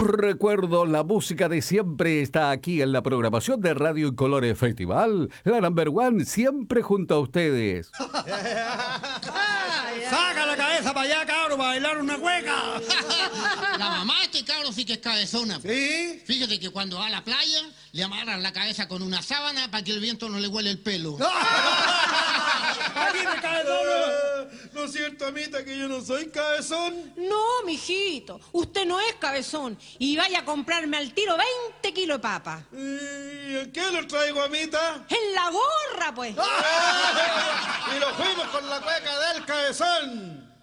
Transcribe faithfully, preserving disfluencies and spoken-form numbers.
Los recuerdos, la música de siempre está aquí en la programación de Radio Incolores Festival. La number one, siempre junto a ustedes. ¡Saca la cabeza para allá, cabro, para bailar una cueca! La mamá de este cabro sí que es cabezona. ¿Sí? Fíjate que cuando va a la playa, le amarran la cabeza con una sábana para que el viento no le huele el pelo. ¡Aquí me cabezón! ¿No es cierto, amita, que yo no soy cabezón? No, mijito, usted no es cabezón. Y vaya a comprarme al tiro veinte kilos de papa. ¿Y en qué lo traigo, amita? En la gorra, pues. Y nos fuimos con la cueca del cabezón.